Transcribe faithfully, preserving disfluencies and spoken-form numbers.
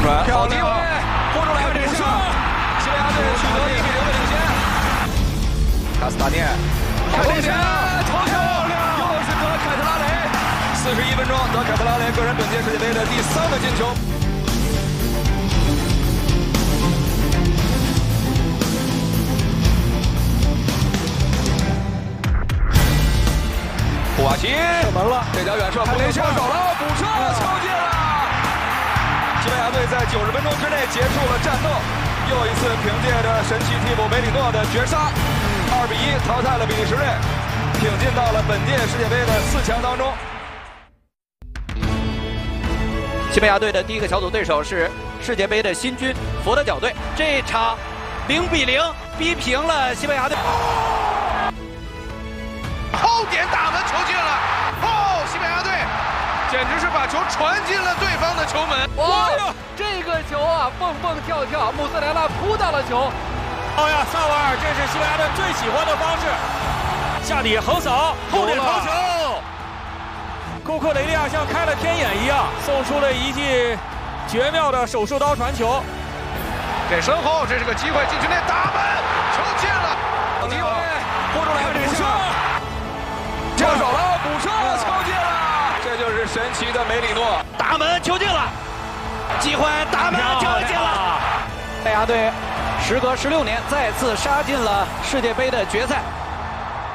传，好机会，扑出来补射，西班牙队取得一比零的领先。卡斯塔涅，看这前头球，又是德凯特拉雷。四十一分钟，德凯特拉雷个人本届世界杯的第三个进球。 库瓦奇射门了，这脚远射，布雷下手了，补射球进了！西班牙队在九十分钟之内结束了战斗，又一次凭借着神奇替补梅里诺的绝杀，二比一淘汰了比利时队，挺进到了本届世界杯的四强当中。 西班牙队的第一个小组对手是世界杯的新军佛得角队，这场零比零逼平了西班牙队。 后点打门球进了！哦，西班牙队简直是把球传进了对方的球门！ 哇，这个球啊，蹦蹦跳跳，穆斯莱拉扑到了球。 哦呀，萨瓦尔，这是西班牙队最喜欢的方式，下底横扫，后点头球。库克雷利亚像开了天眼一样，送出了一记绝妙的手术刀传球。 给身后，这是个机会，禁区内打门，球进了！ 机会，扑出来补射。 跳手了，补射球进了，这就是神奇的梅里诺， 打门球进了，机会打门球进了，西班牙队时隔十六年再次杀进了世界杯的决赛。